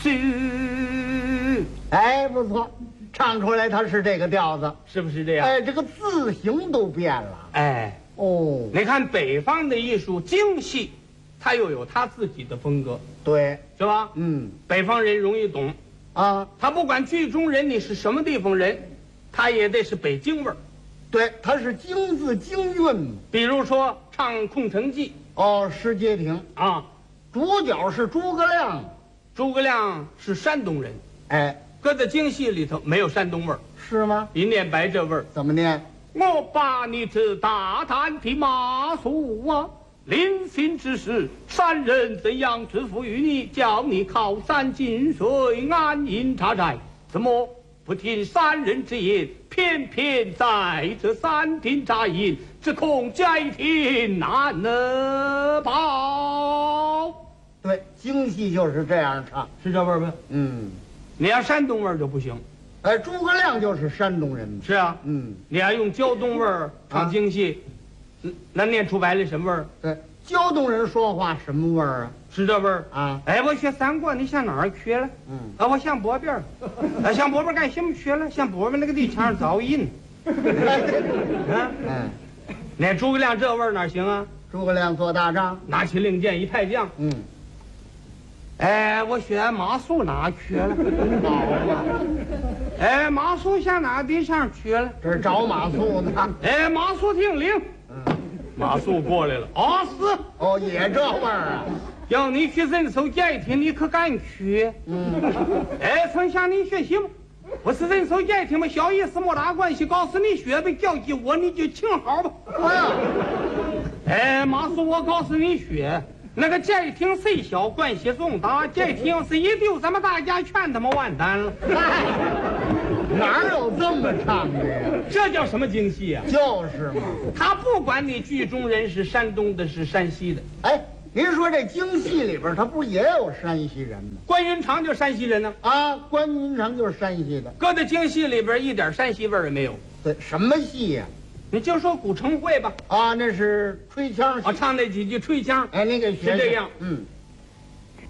是。 哎，不错，唱出来他是这个调子， 是不是这样？ 哎，这个字形都变了。 哎， 哦， 你看北方的艺术京戏，它又有它自己的风格， 对， 是吧？ 嗯， 北方人容易懂， 啊， 他不管剧中人你是什么地方人，他也得是北京味儿。 对，他是京字京韵。 比如说唱《空城计哦，石阶亭》 啊， 主角是诸葛亮。 诸葛亮是山东人， 哎， 搁在京戏里头没有山东味儿， 是吗？ 一念白这味儿。 怎么念？ 我把你这大胆的马谡啊，临行之时，山人怎样支付于你，叫你靠山进水，安营扎寨？怎么不听山人之言，偏偏在这山顶扎营？只恐家庭难保。 对，京戏就是这样唱。 是这味儿吗？ 嗯， 你要山东味儿就不行。 哎，诸葛亮就是山东人嘛。 是啊， 嗯， 你要用胶东味儿唱京戏，那念出来了什么味儿？ 对，胶东人说话什么味儿啊？ 是这味儿啊。 哎，我学三国，你上哪儿去了？啊，我上北边儿。上北边干什么去了？上北边那个地墙上造印。啊， 嗯， 那诸葛亮这味儿哪行啊？ 诸葛亮做大仗。 拿起令箭一太将。 嗯， 哎，我学马谡哪去了？ 好嘛， 哎，马谡上哪地上去了？ 这是找马谡呢。 哎，马谡听令。马谡过来了。啊，是。 哦，也这味儿啊。 要你去人手解听，你可敢去？哎，曾向你学习吗？不是人手解听吗？小意思没大关系，告诉你学呗，教给我你就请好吧。哎，马谡，我告诉你学，那个解听虽小，关系重大。解听是一丢，咱们大家全他妈完蛋了。 哪有这么唱的呀？ 这叫什么京戏啊？ 就是嘛。 他不管你剧中人是山东的，是山西的。 哎，您说这京戏里边，他不也有山西人吗？ 关云长就是山西人呢。 啊，关云长就是山西的。 搁在京戏里边一点山西味儿也没有。 对，什么戏呀？ 你就说古城会吧。 啊，那是吹腔戏。 我唱那几句吹腔。 哎，那个学是这样。 嗯，